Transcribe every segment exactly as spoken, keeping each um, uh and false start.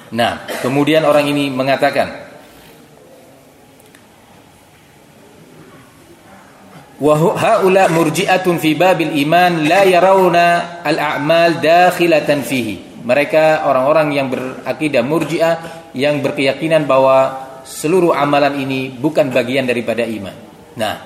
Nah, kemudian orang ini mengatakan, wa haula murji'atun fi babil iman la yarawna al-a'mal dakhilatan fihi. Mereka orang-orang yang berakidah murji'ah yang berkeyakinan bahwa seluruh amalan ini bukan bagian daripada iman. Nah,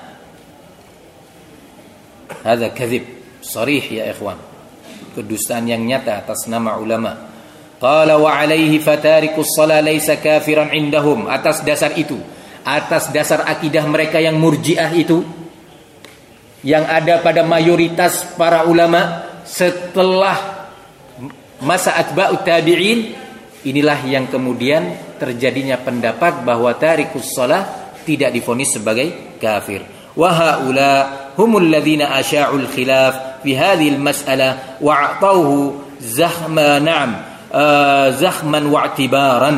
hadza kadzib sharih ya ikhwan. Kedustaan yang nyata atas nama ulama. Qala wa alaihi fatarikus shalah laisa kafiran indahum. Atas dasar itu, atas dasar akidah mereka yang murji'ah itu, yang ada pada mayoritas para ulama setelah masa atba'ut tabi'in, inilah yang kemudian terjadinya pendapat bahwa tarikus shalah tidak divonis sebagai kafir. Wa haula humul ladzina asya'ul khilaf fi hadhihi al-mas'alah wa a'tawhu zahma na'am زخما واعتبارا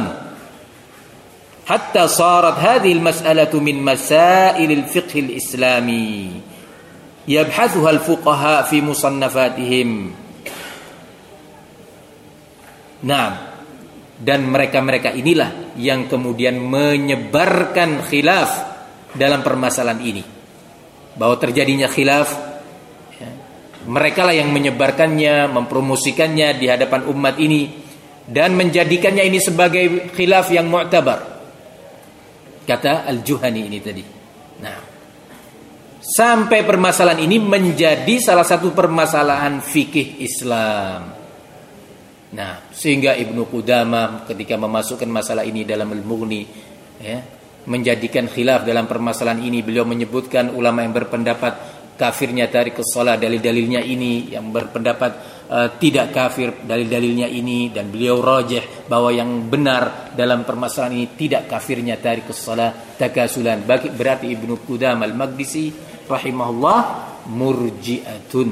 حتى صارت هذه المسألة من مسائل الفقه الإسلامي يبحثها الفقهاء في مصنفاتهم. Nah, dan mereka-mereka inilah yang kemudian menyebarkan khilaf dalam permasalahan ini, bahwa terjadinya khilaf. Mereka lah yang menyebarkannya, mempromosikannya di hadapan umat ini dan menjadikannya ini sebagai khilaf yang mu'tabar. Kata Al-Juhani ini tadi. Nah, sampai permasalahan ini menjadi salah satu permasalahan fikih Islam. Nah, sehingga Ibnu Qudamah ketika memasukkan masalah ini dalam Al-Mughni, ya, menjadikan khilaf dalam permasalahan ini, beliau menyebutkan ulama yang berpendapat kafirnya tarikus shalah dalil-dalilnya ini, yang berpendapat uh, tidak kafir dalil-dalilnya ini, dan beliau rajih bahwa yang benar dalam permasalahan ini tidak kafirnya tarikus shalah takasulan. Berarti Ibnu Qudamah Al-Maqdisi rahimahullah murji'atun,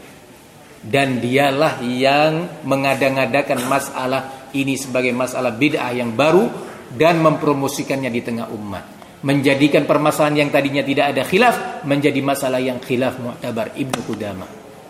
dan dialah yang mengada-ngadakan masalah ini sebagai masalah bid'ah yang baru dan mempromosikannya di tengah umat, menjadikan permasalahan yang tadinya tidak ada khilaf menjadi masalah yang khilaf mu'tabar. Ibnu Qudamah.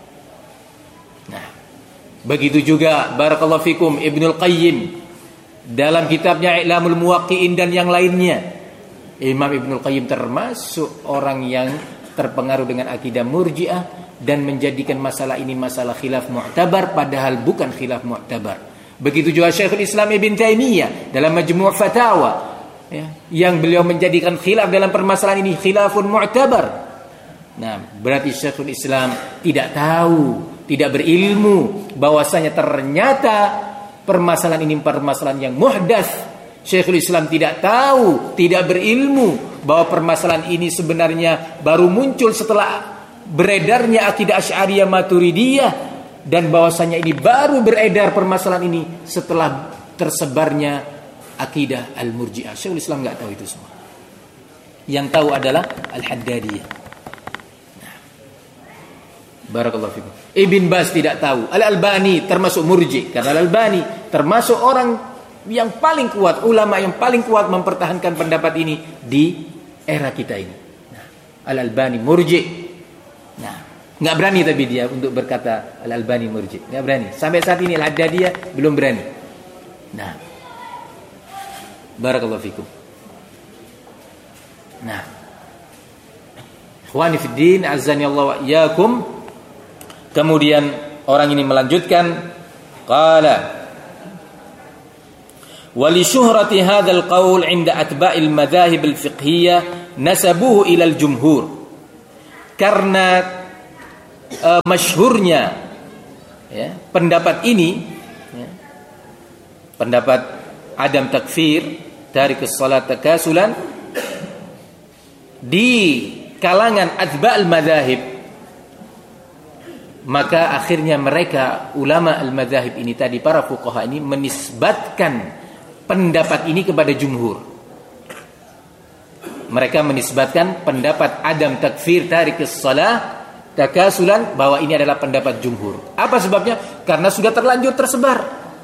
Nah, begitu juga barakallahu fikum Ibnul Qayyim dalam kitabnya I'lamul Muwaqqi'in dan yang lainnya. Imam Ibnul Qayyim termasuk orang yang terpengaruh dengan akidah murji'ah dan menjadikan masalah ini masalah khilaf mu'tabar padahal bukan khilaf mu'tabar. Begitu juga Syekhul Islam Ibn Taimiyah dalam Majmu' Fatawa, ya, yang beliau menjadikan khilaf dalam permasalahan ini khilafun mu'tabar. Nah, berarti Syekhul Islam tidak tahu, tidak berilmu bahwasanya ternyata permasalahan ini permasalahan yang muhdats. Syekhul Islam tidak tahu, tidak berilmu bahwa permasalahan ini sebenarnya baru muncul setelah beredarnya akidah Asy'ariyah Maturidiyah, dan bahwasanya ini baru beredar permasalahan ini setelah tersebarnya akidah Al-Murji'ah. Syekhul Islam enggak tahu itu semua. Yang tahu adalah Al-Haddadiyah. Nah, barakallahu fikum. Ibn Baz tidak tahu. Al-Albani termasuk murji, karena Al-Albani termasuk orang yang paling kuat, ulama yang paling kuat mempertahankan pendapat ini di era kita ini. Nah, Al-Albani murji. Nah, enggak berani tapi dia untuk berkata Al-Albani murji. Enggak berani. Sampai saat ini Al-Haddadiyah belum berani. Nah, barakallahu fikum. Nah, ikhwani fid din, azani Allah wa iyyakum. Kemudian orang ini melanjutkan, qala wa li syuhrati hadzal qaul 'inda atba'il madzahib al-fiqhiyyah nasabuhu ila al-jumhur. Karena uh, masyhurnya, ya, pendapat ini, ya, pendapat adam takfir tarikus shalah takasulan di kalangan atba'al madzahib, maka akhirnya mereka ulama al-madzahib ini tadi, para fuqaha ini menisbatkan pendapat ini kepada jumhur. Mereka menisbatkan pendapat adam takfir tarikus shalah takasulan bahwa ini adalah pendapat jumhur. Apa sebabnya? Karena sudah terlanjur tersebar.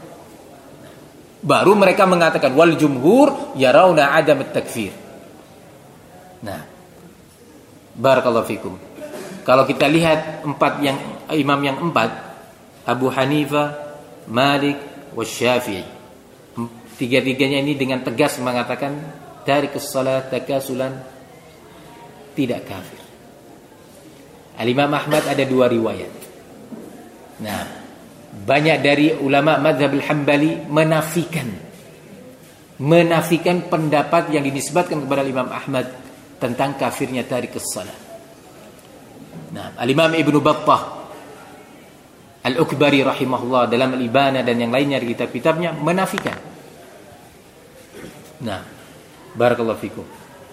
Baru mereka mengatakan wal jumhur yarawna adam takfir. Nah, barakallahu fikum. Kalau kita lihat empat yang imam yang empat, Abu Hanifah, Malik, Wasyafi'i, Tiga-tiganya ini dengan tegas mengatakan tarikus shalah takasulan tidak kafir. Al-Imam Ahmad ada dua riwayat. Nah, banyak dari ulama mazhab al-Hambali menafikan menafikan pendapat yang dinisbatkan kepada Imam Ahmad tentang kafirnya tarikus shalah. Nah, Al-Imam Ibnu Battah Al-Ukbari rahimahullah dalam Al-Ibana dan yang lainnya di kitab-kitabnya menafikan. Nah, barakallahu fikum.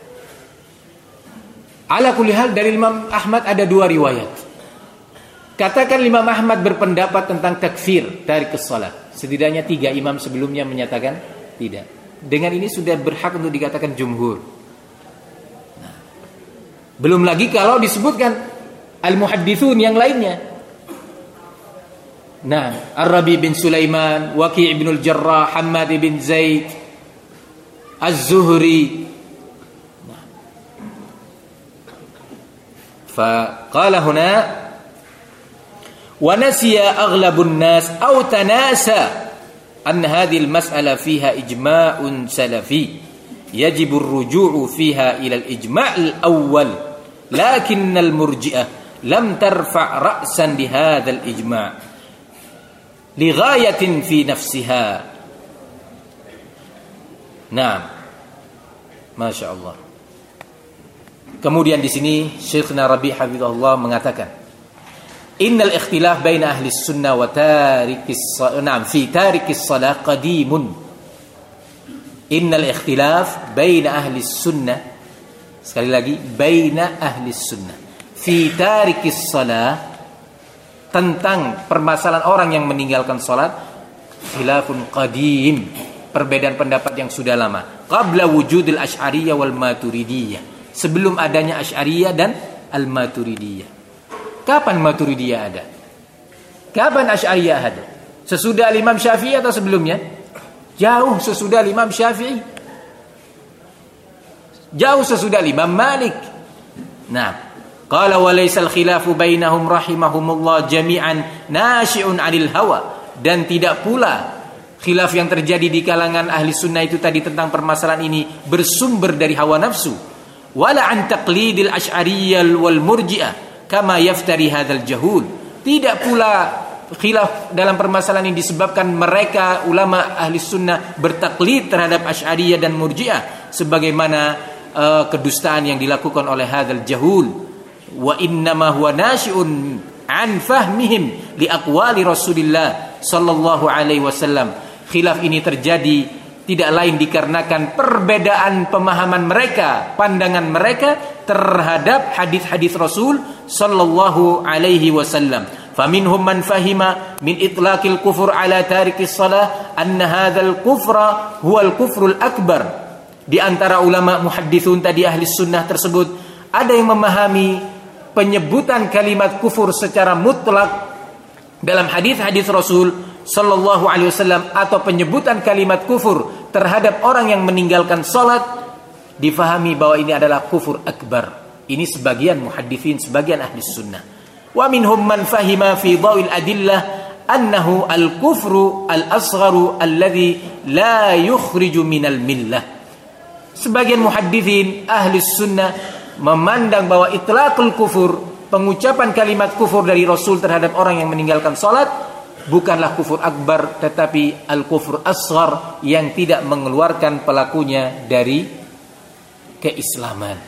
Ala kulli hal dari Imam Ahmad ada dua riwayat. Katakan Imam Ahmad berpendapat tentang takfir tarikus shalah. Setidaknya tiga imam sebelumnya menyatakan tidak. Dengan ini sudah berhak untuk dikatakan jumhur. Nah, belum lagi kalau disebutkan al-muhaddithun yang lainnya. Nah, Ar-Rabi bin Sulaiman, Waqi' bin al-Jarrah, Hammad bin Zaid, Az-Zuhri. Nah. Faqala huna wa nasiya aghlabun nas aw tanasa an hadhihi al-mas'ala fiha ijma'un salafi yajibu ar-ruju'u fiha ila al-ijma' al-awwal lakin al-murji'ah lam tarfa' ra'san bi hadha al-ijma' li ghayatin fi nafsiha. Naam. Masya Allah. Kemudian di sini Syekhna Rabi' hafizahullah mengatakan, innal ikhtilaf baina ahli sunnah wa tarikis naam fi tarikis shalah qadimun. Innal ikhtilaf baina ahli sunnah, sekali lagi baina ahli sunnah fi tarikis shalah, tentang permasalahan orang yang meninggalkan salat, khilafun qadim, perbedaan pendapat yang sudah lama, qabla wujudil asy'ariyah wal maturidiyah, sebelum adanya asy'ariyah dan al maturidiyah. Kapan maturidiyah ada? Kapan asy'ariyah ada? Sesudah Imam Syafi'i atau sebelumnya? Jauh sesudah Imam Syafi'i, jauh sesudah Imam Malik. Nah, qala wa laysal khilafu bainahum rahimahumullah jami'an nasyi'un 'anil hawa, dan tidak pula khilaf yang terjadi di kalangan ahli sunnah itu tadi tentang permasalahan ini bersumber dari hawa nafsu, wala an taqlidil asy'ariyyah wal murji'ah kama yaftari hadzal jahul. Tidak pula khilaf dalam permasalahan ini disebabkan mereka ulama ahli sunnah bertaklid terhadap asy'ariyah dan murji'ah sebagaimana uh, kedustaan yang dilakukan oleh hadzal jahul. Wa innama huwa nasyi'un an fahmihim li aqwali Rasulillah sallallahu alaihi wasallam. Khilaf ini terjadi tidak lain dikarenakan perbedaan pemahaman mereka, pandangan mereka terhadap hadis-hadis Rasul sallallahu alaihi wasallam. Faminhum man fahima min itlaqil kufur ala tarikis shalah anna hadzal kufra huwal kufrul akbar. Di antara ulama muhadditsun tadi ahli sunnah tersebut ada yang memahami penyebutan kalimat kufur secara mutlak dalam hadis-hadis Rasul sallallahu alaihi wasallam, atau penyebutan kalimat kufur terhadap orang yang meninggalkan salat difahami bahwa ini adalah kufur akbar. Ini sebagian muhadditsin, sebagian ahli sunnah. Wa minhum man fahima fi dhawil adillah annahu al-kufru al-asgharu alladhi la yukhriju minal millah. Sebagian muhadditsin ahli sunnah memandang bahwa itlaqul kufur, pengucapan kalimat kufur dari Rasul terhadap orang yang meninggalkan salat, bukanlah kufur akbar, tetapi al-kufur asghar yang tidak mengeluarkan pelakunya dari keislaman.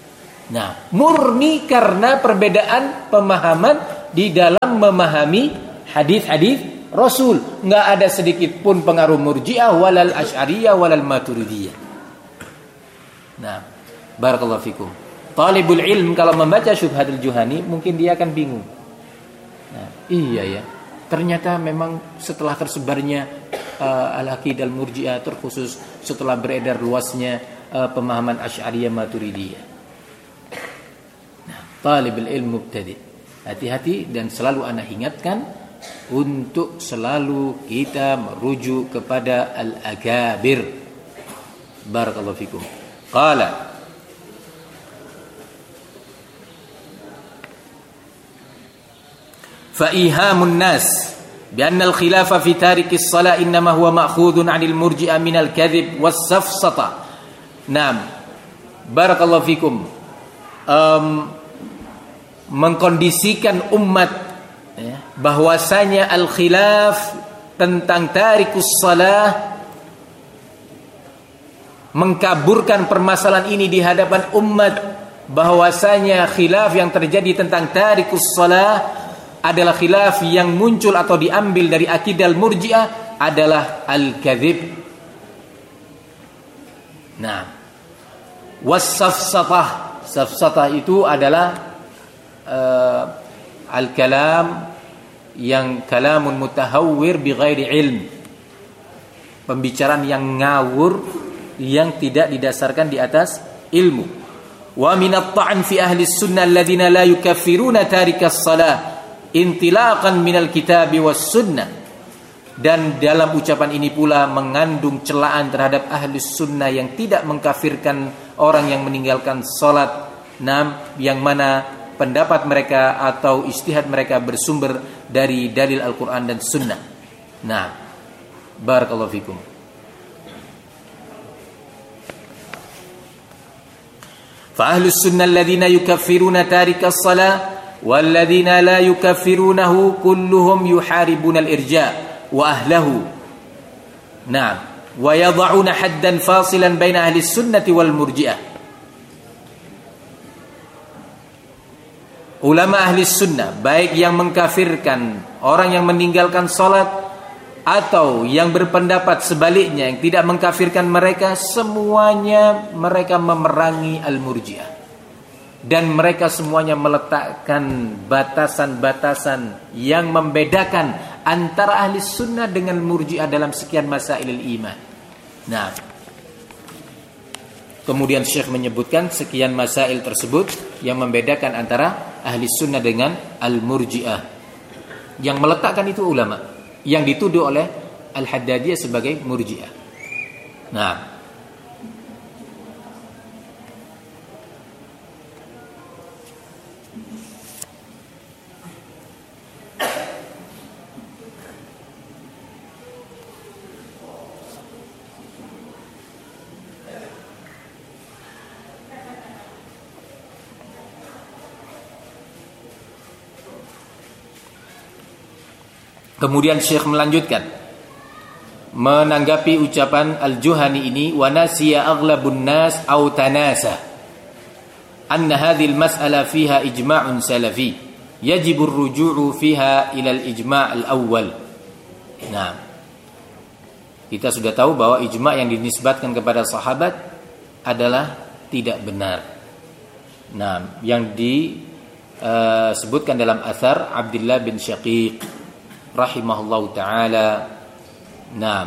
Nah, murni karena perbedaan pemahaman di dalam memahami hadis-hadis Rasul. Nggak ada sedikit pun pengaruh murji'ah walal asy'ariyah walal maturidiyah. Nah, barakallahu fikum. Talibul ilm kalau membaca Syubhatul Juhani mungkin dia akan bingung. Nah, iya ya. Ternyata memang setelah tersebarnya uh, al-aqidah al-murji'ah, terkhusus setelah beredar luasnya uh, pemahaman Asy'ariyah Maturidiyah. Nah, talibul ilm mubtadi, hati-hati, dan selalu ana ingatkan untuk selalu kita merujuk kepada al-akabir. Barakallahu fikum. Qala fa ihamun nas bi anna al-khilafa fi tariki as-salah innama huwa ma'khudun 'anil murji'ah min al-kadhib was-safsata. Naam. Barakallahu fikum. Um, mengkondisikan umat ya, bahwasanya al-khilaf tentang tarikus salah, mengkaburkan permasalahan ini di hadapan umat, bahwasanya khilaf yang terjadi tentang tarikus salah adalah khilaf yang muncul atau diambil dari akidah al-murji'ah adalah al-kadzib. Nah, was-safsatah, safsatah itu adalah uh, al-kalam yang kalamun mutahawwir bighairi ilm, pembicaraan yang ngawur yang tidak didasarkan di atas ilmu. Wa minat ta'an fi ahli sunnah alladhina la yukaffiruna tarikas salah intilaqan minal kitabi was sunnah. Dan dalam ucapan ini pula mengandung celaan terhadap ahli sunnah yang tidak mengkafirkan orang yang meninggalkan salat, nam, yang mana pendapat mereka atau ijtihad mereka bersumber dari dalil Al-Quran dan Sunnah. Nah, barakallahu fikum. Fa ahlus sunnah alladhina yukaffiruna tarikas salah walladhina la yukaffirunahu kulluhum yuharibuna al-irja' wa ahlahu. Nah, wa yad'una haddan fasilan baina ahli sunnati wal murji'ah. Ulama ahli sunnah, baik yang mengkafirkan orang yang meninggalkan salat atau yang berpendapat sebaliknya, yang tidak mengkafirkan mereka, semuanya mereka memerangi al-murji'ah. Dan mereka semuanya meletakkan batasan-batasan yang membedakan antara ahli sunnah dengan murji'ah dalam sekian masailul iman. Nah, kemudian Syekh menyebutkan sekian masail tersebut yang membedakan antara ahli sunnah dengan al-murji'ah. Yang meletakkan itu ulama yang dituduh oleh Al-Haddadiyah sebagai murji'ah. Nah, kemudian Syekh melanjutkan menanggapi ucapan Al-Juhani ini, wa nasiya aghlabun nas aw tanasa anna hadhihi al-mas'ala fiha ijma'un salafi yajibu ar-ruju'u fiha ila al-ijma' al-awwal. Nah, kita sudah tahu bahwa ijma' yang dinisbatkan kepada sahabat adalah tidak benar. Nah, yang disebutkan uh, dalam athar Abdullah bin Syaqiq rahimahullahu ta'ala. Nah,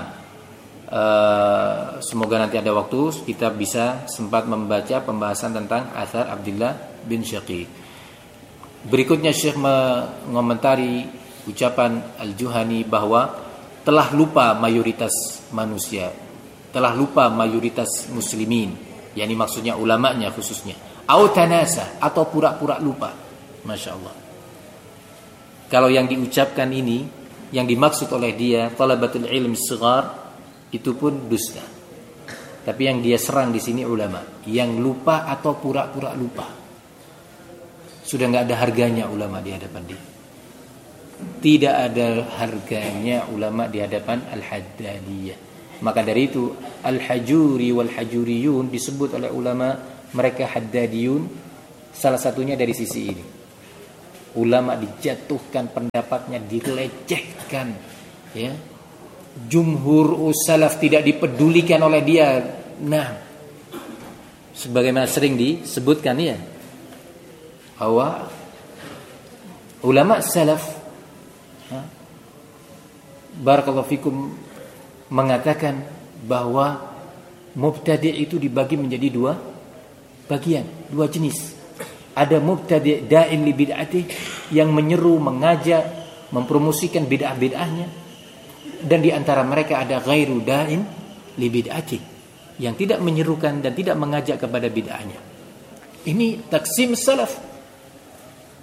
uh, semoga nanti ada waktu kita bisa sempat membaca pembahasan tentang athar Abdullah bin Syaqiq. Berikutnya Syekh mengomentari ucapan Al-Juhani bahwa telah lupa mayoritas manusia, telah lupa mayoritas muslimin, yakni maksudnya ulamanya khususnya, au tanasa, atau pura-pura lupa. Masya Allah. Kalau yang diucapkan ini, yang dimaksud oleh dia talabatul ilm shighar, itu pun dusta. Tapi yang dia serang di sini ulama yang lupa atau pura-pura lupa. Sudah nggak ada harganya ulama di hadapan dia. Tidak ada harganya ulama di hadapan Al-Haddadiyah. Maka dari itu Al-Hajuri wal Hajuriyun disebut oleh ulama mereka Haddadiyun, salah satunya dari sisi ini. Ulama dijatuhkan pendapatnya, dilecehkan, ya. Jumhur salaf tidak dipedulikan oleh dia. Nah, sebagaimana sering disebutkan ya, bahwa ulama salaf, ha, barakallahu fikum, mengatakan bahwa mubtadi' itu dibagi menjadi dua bagian, dua jenis. Ada mubtadi' da'in li bid'atih, yang menyeru, mengajak, mempromosikan bid'ah-bid'ahnya, dan di antara mereka ada ghairu da'in li bid'atih, yang tidak menyerukan dan tidak mengajak kepada bid'ahnya. Ini taksim salaf.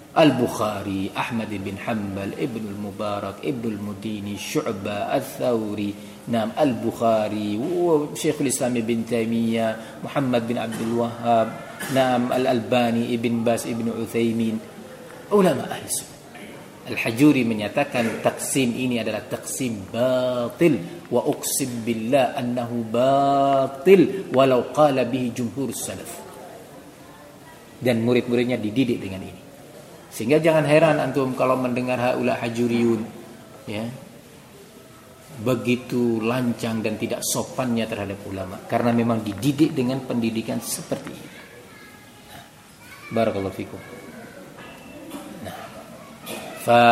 Al-Bukhari, Ahmad bin Hanbal, Ibn al-Mubarak, Ibn al-Mudini, Syu'bah, Al-Thawri, Naam Al-Bukhari, Syekhul Islam Ibn Taimiyah, Muhammad bin Abdul Wahhab, Naam Al-Albani, Ibn Bas, Ibn Utsaimin, ulama ahli sunnah. Al-Hajuri menyatakan taksim ini adalah taksim batil, wa uqsim billah annahu batil walau qala bihi jumhur salaf. Dan murid-muridnya dididik dengan ini. Sehingga jangan heran antum kalau mendengar haula hajuriyun, ya, begitu lancang dan tidak sopannya terhadap ulama, karena memang dididik dengan pendidikan seperti ini. Nah, barakallahu fikum. Nah, fa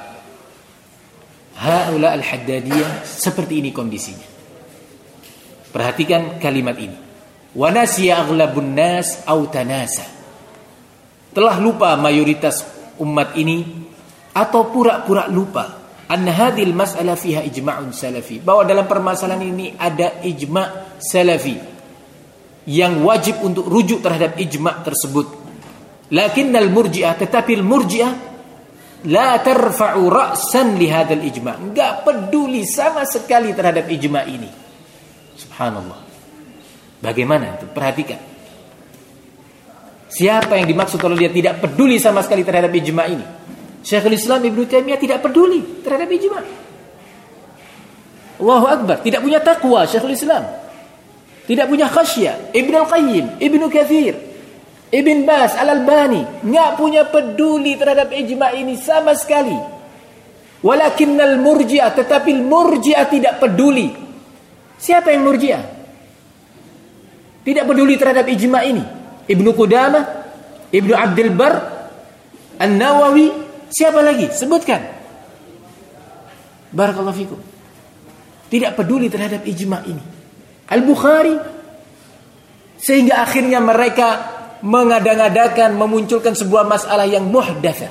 haula al-haddadiyah seperti ini kondisinya. Perhatikan kalimat ini. Wa nasiya aghlabun nas aw tanasa. Telah lupa mayoritas umat ini atau pura-pura lupa anna hadhil mas'alah fiha ijma'un salafi, bahwa dalam permasalahan ini ada ijma' salafi yang wajib untuk rujuk terhadap ijma' tersebut. Lakinnal murji'ah, tetapi al-murji'ah la tarfa'u ra'san li hadzal ijma', enggak peduli sama sekali terhadap ijma' ini. Subhanallah. Bagaimana itu? Perhatikan. Siapa yang dimaksud kalau dia tidak peduli sama sekali terhadap ijma' ini? Syekhul Islam Ibn Taimiyah tidak peduli terhadap ijma'. Allahu Akbar. Tidak punya takwa Syekhul Islam. Tidak punya khasyah. Ibn Al-Qayyim, Ibn Katsir, Ibn Bas, Al-Albani, nggak punya peduli terhadap ijma' ini sama sekali. Walakinnal murji'ah, tetapi murji'ah tidak peduli. Siapa yang murji'ah? Tidak peduli terhadap ijma' ini. Ibnu Qudamah, Ibnu Abdul Bar, An-Nawawi, siapa lagi? Sebutkan. Barakallahu fikum. Tidak peduli terhadap ijma' ini. Al-Bukhari, sehingga akhirnya mereka mengada-ngadakan, memunculkan sebuah masalah yang muhdatsah.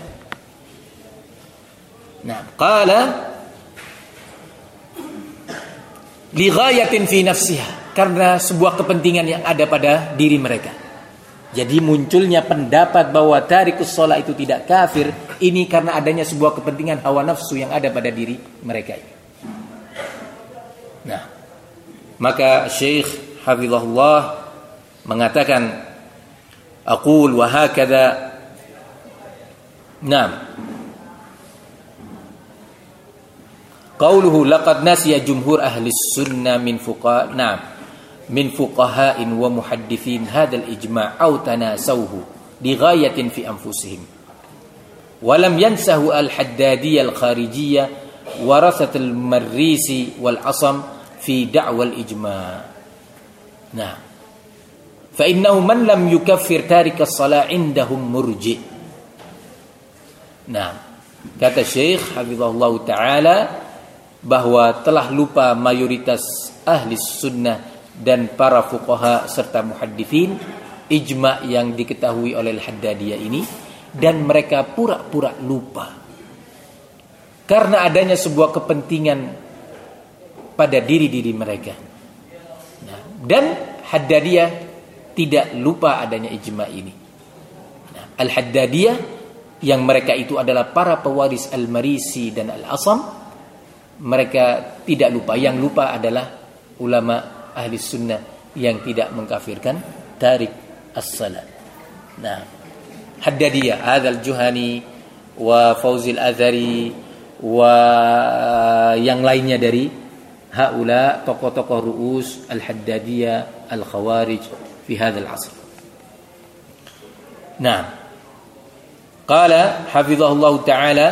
Nah, qala li ghayatin fi nafsiha, karena sebuah kepentingan yang ada pada diri mereka. Jadi munculnya pendapat bahwa tarikus shalah itu tidak kafir, ini karena adanya sebuah kepentingan hawa nafsu yang ada pada diri mereka. Nah, maka Syekh hafizahullah mengatakan, aqul wa hakadha. Naam. Qauluhu laqad nasiya jumhur ahli sunnah min fuqaha. Naam. min fuqaha'in wa muhaddithin hadzal ijma' aw tanasawhu li ghayatin fi anfusihim wa lam yansahu al-haddadiyya al-kharijiyya warasat al-marrisi wal asam fi da'wa al-ijma'. Nah, fa innahu man lam yukaffir tarika as-salah indahum murji'. Nah, kata Syekh hafizahullah taala bahwa telah lupa mayoritas ahli sunnah dan para fuqaha serta muhaddithin ijma' yang diketahui oleh Al-Haddadiyah ini, dan mereka pura-pura lupa karena adanya sebuah kepentingan pada diri-diri mereka. Nah, dan Haddadiyah tidak lupa adanya ijma' ini. Nah, Al-Haddadiyah yang mereka itu adalah para pewaris Al-Marisi dan Al-Asam, mereka tidak lupa. Yang lupa adalah ulama ahli sunnah yang tidak mengkafirkan tarik as-salat. Nah, Haddadiyah, Adzal Juhani wa Fauzil Azhari wa yang lainnya dari haula tokoh-tokoh ru'us al-Haddadiyah al-Khawarij fi hadzal asr. Nah, qala hafizahullah taala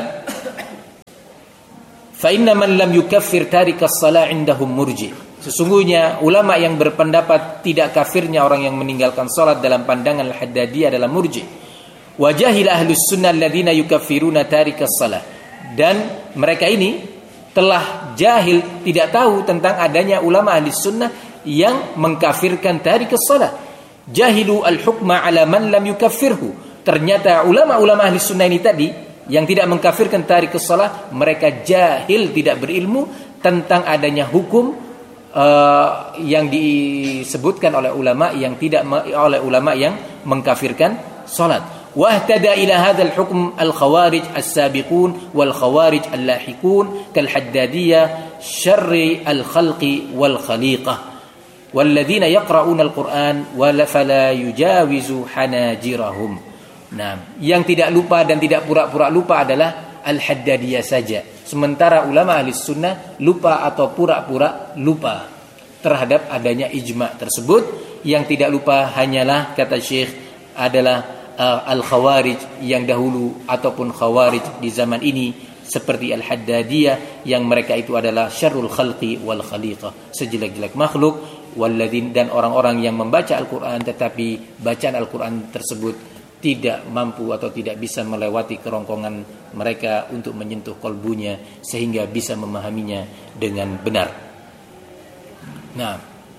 fa inna man lam yukaffir tarika as-salat indahum murji'. Sesungguhnya ulama yang berpendapat tidak kafirnya orang yang meninggalkan salat dalam pandangan Al-Haddadiyah adalah murji'. Wa jahil ahlus sunnah alladziina yukaffiruna tarikas salah. Dan mereka ini telah jahil, tidak tahu tentang adanya ulama ahli sunnah yang mengkafirkan tarikas salah. Jahilu al-hukma ala man lam yukaffirhu. Ternyata ulama-ulama ahli sunnah ini tadi yang tidak mengkafirkan tarikas salah, mereka jahil, tidak berilmu tentang adanya hukum Uh, yang disebutkan oleh ulama yang tidak oleh ulama yang mengkafirkan salat. واهتدى إلى هذا الحكم الخوارج السابقون والخوارج اللاحقون كالحدادية شر الخلق والخليقة والذين يقرؤون القرآن فلا يجاوز حناجرهم. Nah, yang tidak lupa dan tidak pura-pura lupa adalah Al-Haddadiyah saja. Sementara ulama ahli sunnah lupa atau pura-pura lupa terhadap adanya ijma' tersebut. Yang tidak lupa hanyalah, kata Syekh, adalah Uh, Al-Khawarij yang dahulu ataupun Khawarij di zaman ini seperti Al-Haddadiyah yang mereka itu adalah syarrul khalqi wal khaliqah, sejelek-jelek makhluk, walladzin, dan orang-orang yang membaca Al-Qur'an tetapi bacaan Al-Qur'an tersebut tidak mampu atau tidak bisa melewati kerongkongan mereka untuk menyentuh kolbunya sehingga bisa memahaminya dengan benar. Nah,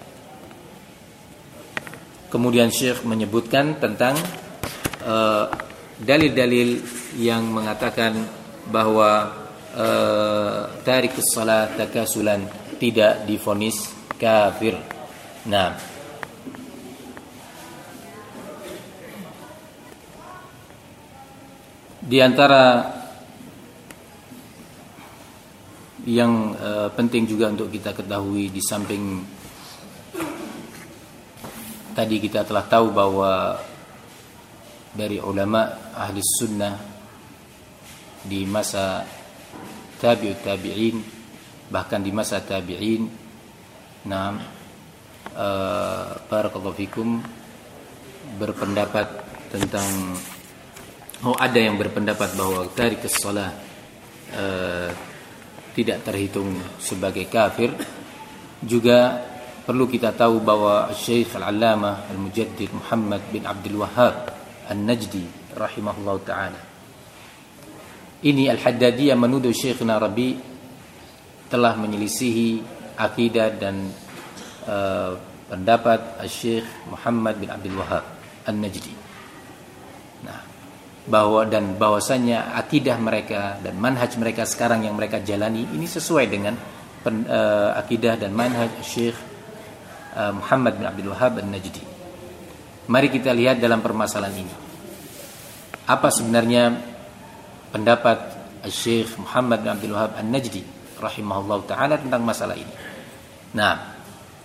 kemudian Syekh menyebutkan tentang Uh, dalil-dalil yang mengatakan bahwa uh, tarikus salat takasulan tidak divonis kafir. Nah, di antara yang uh, penting juga untuk kita ketahui, di samping tadi kita telah tahu bahwa dari ulama ahli sunnah di masa tabi'ut tabi'in, bahkan di masa tabi'in, nah uh, barakallahu fikum, berpendapat tentang, oh ada yang berpendapat bahwa tarikus shalah uh, tidak terhitung sebagai kafir. Juga perlu kita tahu bahwa Syekh Al-Allamah Al-Mujaddid Muhammad bin Abdul Wahhab An-Najdi rahimahullah ta'ala, ini Al-Haddadiyah menuduh Syekhna Rabi telah menyelisihi akidah dan uh, pendapat Syekh Muhammad bin Abdul Wahhab An-Najdi. Nah, bahwa dan bahwasanya akidah mereka dan manhaj mereka sekarang yang mereka jalani ini sesuai dengan pen, uh, akidah dan manhaj Syekh uh, Muhammad bin Abdul Wahhab An-Najdi. Mari kita lihat dalam permasalahan ini apa sebenarnya pendapat Syekh Muhammad bin Abdul Wahhab An-Najdi rahimahullah ta'ala tentang masalah ini. Nah,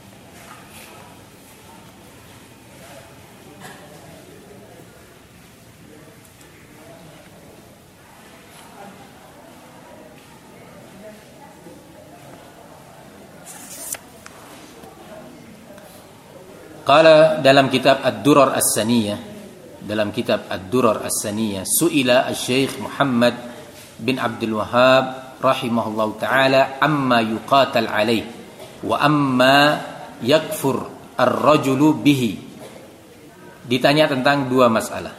qala dalam kitab Ad-Durar As-Saniyah, dalam kitab Ad-Durar As-Saniyah, su'ila Syekh Muhammad bin Abdul Wahhab rahimahullahu ta'ala amma yuqatal alaih wa amma yakfur ar-rajulu bihi. Ditanya tentang dua masalah.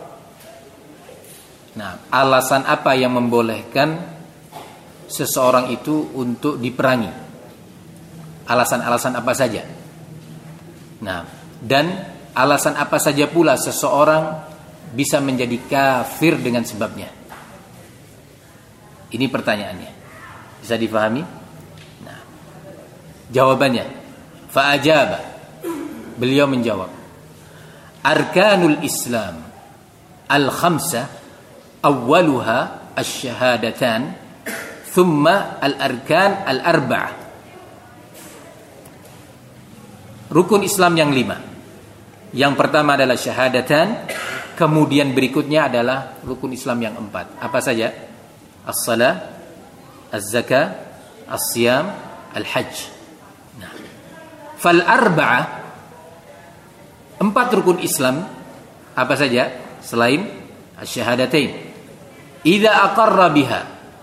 Nah, alasan apa yang membolehkan seseorang itu untuk diperangi? Alasan-alasan apa saja? Nah, dan alasan apa saja pula seseorang bisa menjadi kafir dengan sebabnya? Ini pertanyaannya. Bisa difahami? Nah, jawabannya, fa'ajaba. Beliau menjawab, arkanul Islam al-khamsah awwaluha asy-syahadatan thumma al-arkan al-arba'ah. Rukun Islam yang lima. Yang pertama adalah syahadatan, kemudian berikutnya adalah rukun Islam yang empat. Apa saja? As-salah, az-zakah, as-siyam, al-hajj. Nah, fal arba'ah, empat rukun Islam apa saja selain asy-syahadatain? Idza aqarra biha.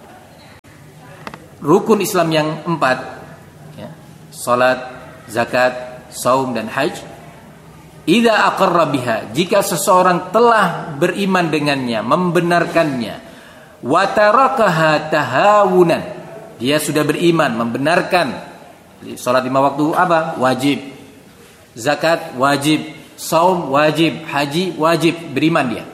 Rukun Islam yang empat, ya, salat, zakat, saum dan haji. Idza aqarra biha, jika seseorang telah beriman dengannya, membenarkannya, wa tarakaha tahawunan, dia sudah beriman, membenarkan salat lima waktu apa? Wajib. Zakat wajib, saum wajib, haji wajib, beriman dia.